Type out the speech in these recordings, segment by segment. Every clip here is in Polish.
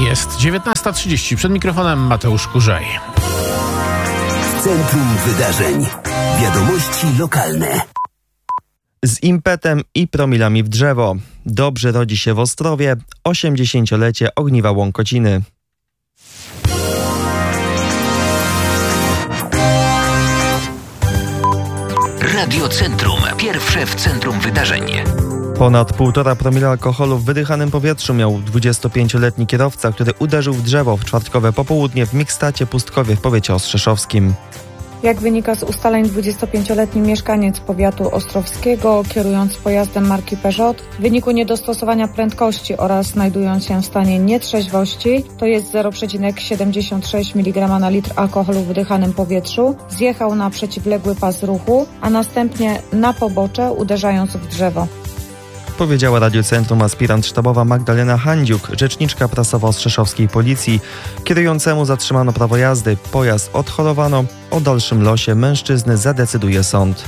Jest 19:30. Przed mikrofonem Mateusz Kurzej. Centrum Wydarzeń. Wiadomości lokalne. Z impetem i promilami w drzewo. Dobrze rodzi się w Ostrowie 80-lecie ogniwa Łąkociny. Radio Centrum. Pierwsze w centrum wydarzeń. Ponad 1,5 promila alkoholu w wydychanym powietrzu miał 25-letni kierowca, który uderzył w drzewo w czwartkowe popołudnie w Mikstacie Pustkowie w powiecie ostrzeszowskim. Jak wynika z ustaleń, 25-letni mieszkaniec powiatu ostrowskiego, kierując pojazdem marki Peugeot, w wyniku niedostosowania prędkości oraz znajdując się w stanie nietrzeźwości, to jest 0,76 mg na litr alkoholu w wydychanym powietrzu, zjechał na przeciwległy pas ruchu, a następnie na pobocze, uderzając w drzewo. Powiedziała Radiocentrum aspirant sztabowa Magdalena Handziuk, rzeczniczka prasowa ostrzeszowskiej policji. Kierującemu zatrzymano prawo jazdy, pojazd odholowano, o dalszym losie mężczyzny zadecyduje sąd.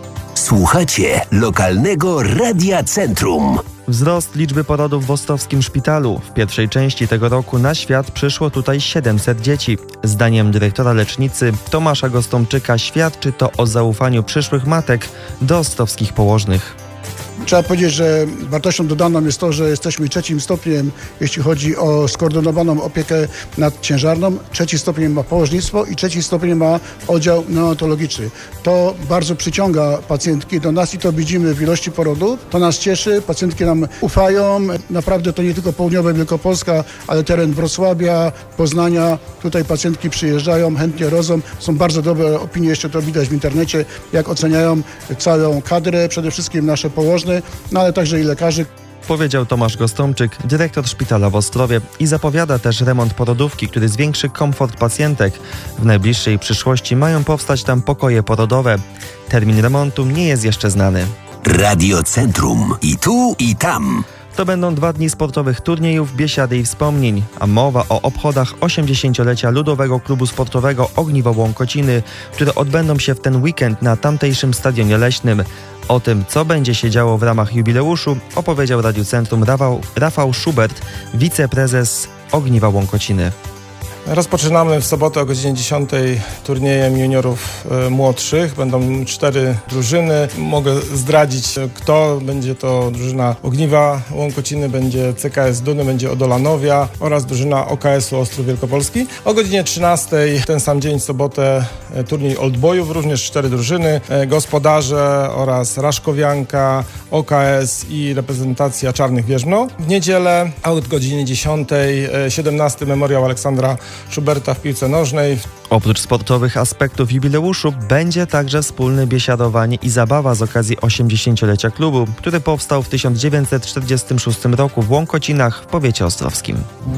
Słuchacie lokalnego Radia Centrum. Wzrost liczby porodów w ostrowskim szpitalu. W pierwszej części tego roku na świat przyszło tutaj 700 dzieci. Zdaniem dyrektora lecznicy Tomasza Gostomczyka świadczy to o zaufaniu przyszłych matek do ostrowskich położnych. Trzeba powiedzieć, że wartością dodaną jest to, że jesteśmy trzecim stopniem, jeśli chodzi o skoordynowaną opiekę nad ciężarną. Trzeci stopień ma położnictwo i trzeci stopień ma oddział neonatologiczny. To bardzo przyciąga pacjentki do nas i to widzimy w ilości porodów. To nas cieszy, pacjentki nam ufają. Naprawdę to nie tylko południowa Wielkopolska, ale teren Wrocławia, Poznania. Tutaj pacjentki przyjeżdżają, chętnie rodzą. Są bardzo dobre opinie, jeszcze to widać w internecie, jak oceniają całą kadrę, przede wszystkim nasze położne, no ale także i lekarzy. Powiedział Tomasz Gostomczyk, dyrektor szpitala w Ostrowie, i zapowiada też remont porodówki, który zwiększy komfort pacjentek. W najbliższej przyszłości mają powstać tam pokoje porodowe. Termin remontu nie jest jeszcze znany. Radio Centrum. I tu, i tam. To będą 2 dni sportowych turniejów, biesiady i wspomnień, a mowa o obchodach 80-lecia Ludowego Klubu Sportowego Ogniwo Łąkociny, które odbędą się w ten weekend na tamtejszym stadionie leśnym. O tym, co będzie się działo w ramach jubileuszu, opowiedział Radiu Centrum Rafał Schubert, wiceprezes Ogniwa Łąkociny. Rozpoczynamy w sobotę o godzinie 10 turniejem juniorów młodszych. Będą 4 drużyny. Mogę zdradzić, kto będzie to drużyna Ogniwa Łąkociny, będzie CKS Duny, będzie Odolanowia oraz drużyna OKS-u Ostrów Wielkopolski. O godzinie 13 ten sam dzień, w sobotę, turniej Oldboyów, również 4 drużyny, gospodarze oraz Raszkowianka, OKS i reprezentacja Czarnych Wierzbno. W niedzielę o godzinie 10, 17 memoriał Aleksandra Schuberta w piłce nożnej. Oprócz sportowych aspektów jubileuszu będzie także wspólne biesiadowanie i zabawa z okazji 80-lecia klubu, który powstał w 1946 roku w Łąkocinach w powiecie ostrowskim.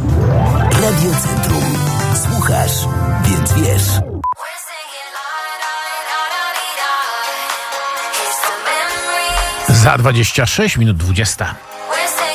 Radio Centrum. Słuchasz, więc wiesz. Za 26 minut 20.